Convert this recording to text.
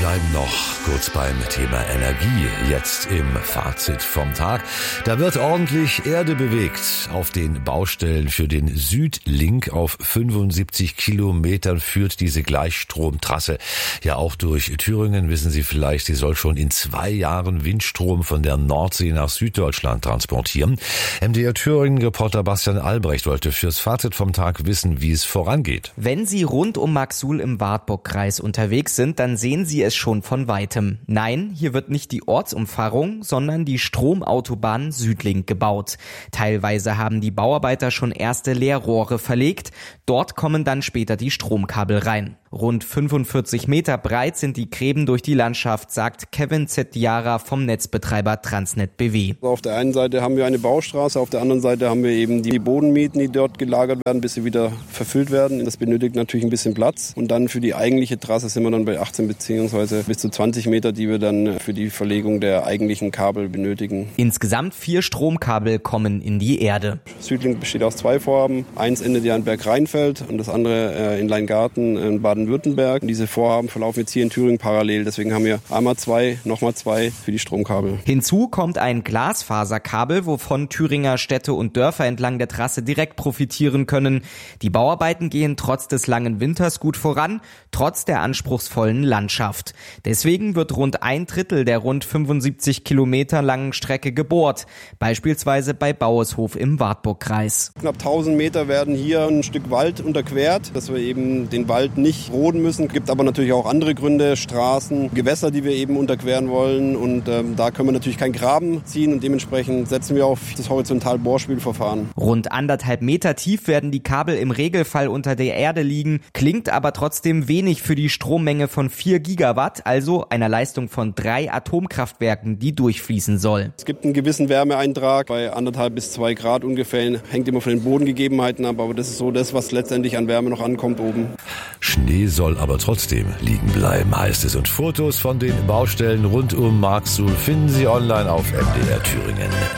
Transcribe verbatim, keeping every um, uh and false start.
bleiben noch kurz beim Thema Energie. Jetzt im Fazit vom Tag. Da wird ordentlich Erde bewegt. Auf den Baustellen für den Südlink auf fünfundsiebzig Kilometern führt diese Gleichstromtrasse. Ja, auch durch Thüringen, wissen Sie vielleicht, sie soll schon in zwei Jahren Windstrom von der Nordsee nach Süddeutschland transportieren. M D R Thüringen-Reporter Bastian Albrecht wollte fürs Fazit vom Tag wissen, wie es vorangeht. Wenn Sie rund um Marksuhl im Wartburgkreis unterwegs sind, dann sehen Sie es schon von weitem. Nein, hier wird nicht die Ortsumfahrung, sondern die Stromautobahn Südlink gebaut. Teilweise haben die Bauarbeiter schon erste Leerrohre verlegt. Dort kommen dann später die Stromkabel rein. Rund fünfundvierzig Meter breit sind die Gräben durch die Landschaft, sagt Kevin Zettiara vom Netzbetreiber Transnet B W. Auf der einen Seite haben wir eine Baustraße, auf der anderen Seite haben wir eben die Bodenmieten, die dort gelagert werden, bis sie wieder verfüllt werden. Das benötigt natürlich ein bisschen Platz. Und dann für die eigentliche Trasse sind wir dann bei achtzehn bzw. bis zu zwanzig Meter, die wir dann für die Verlegung der eigentlichen Kabel benötigen. Insgesamt vier Stromkabel kommen in die Erde. Südlink besteht aus zwei Vorhaben. Eins endet ja in Bergrheinfeld und das andere in Leingarten in Baden-Württemberg. Und diese Vorhaben verlaufen jetzt hier in Thüringen parallel. Deswegen haben wir einmal zwei, nochmal zwei für die Stromkabel. Hinzu kommt ein Glasfaserkabel, wovon Thüringer Städte und Dörfer entlang der Trasse direkt profitieren können. Die Bauarbeiten gehen trotz des langen Winters gut voran, trotz der anspruchsvollen Landschaft. Deswegen wird rund ein Drittel der rund fünfundsiebzig Kilometer langen Strecke gebohrt, beispielsweise bei Baueshof im Wartburgkreis. Knapp tausend Meter werden hier ein Stück Wald unterquert, dass wir eben den Wald nicht roden müssen. Es gibt aber natürlich auch andere Gründe, Straßen, Gewässer, die wir eben unterqueren wollen und ähm, da können wir natürlich keinen Graben ziehen und dementsprechend setzen wir auf das Horizontal-Bohrspülverfahren. Rund anderthalb Meter tief werden die Kabel im Regelfall unter der Erde liegen, klingt aber trotzdem wenig für die Strommenge von vier Gigawatt, also einer Leistung von drei Atomkraftwerken, die durchfließen soll. Es gibt einen gewissen Wärmeeintrag bei anderthalb bis zwei Grad ungefähr, hängt immer von den Bodengegebenheiten ab, aber das ist so das, was letztendlich an Wärme noch ankommt oben. Schnee soll aber trotzdem liegen bleiben, heißt es. Und Fotos von den Baustellen rund um Marksuhl finden Sie online auf M D R Thüringen.